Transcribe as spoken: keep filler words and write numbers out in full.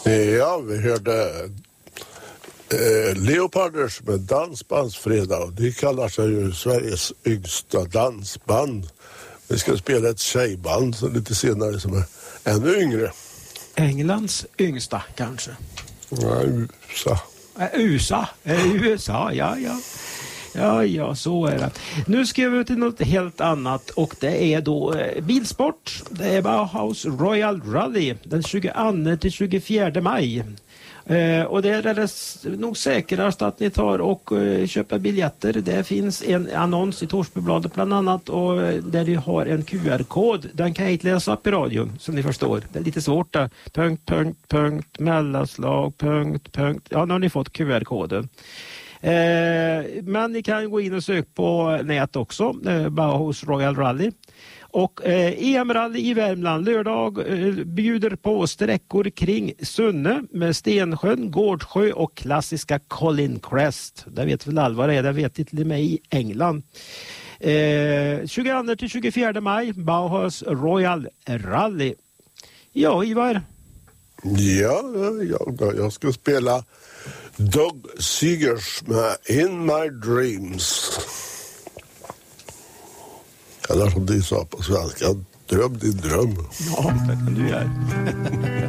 Ja, vi hörde eh, Leoparders med dansbandsfredag. Och de kallar sig ju Sveriges yngsta dansband. Vi ska spela ett tjejband så lite senare som är ännu yngre. Englands yngsta kanske. Ja, U S A. Äh, U S A, äh, U S A, ja, ja. Ja, ja, så är det. Nu ska vi till något helt annat och det är då eh, bilsport. Det är Bauhaus Royal Rally den tjugoandra till tjugofjärde maj. Eh, och det är det nog säkrast att ni tar och eh, köper biljetter. Det finns en annons i Torsbybladet bland annat och eh, där du har en Q R-kod. Den kan jag inte läsa upp i radion som ni förstår. Det är lite svårt där. Punkt, punkt, punkt, mellanslag, punkt, punkt. Ja, nu har ni fått Q R-koden. Eh, men ni kan gå in och söka på nät också, eh, Bauhaus Royal Rally. Och eh, E M-rally i Värmland lördag eh, bjuder på sträckor kring Sunne med Stensjön, Gårdsjö och klassiska Colin Crest. Det vet väl alla vad det är, det vet inte med i England. Eh, tjugoandra till tjugofjärde maj, Bauhaus Royal Rally. Ja, Ivar? Ja, jag, jag ska spela Doug Seegers med In My Dreams. Eller som de sa på svenska, dröm din dröm. Ja, det kan du göra.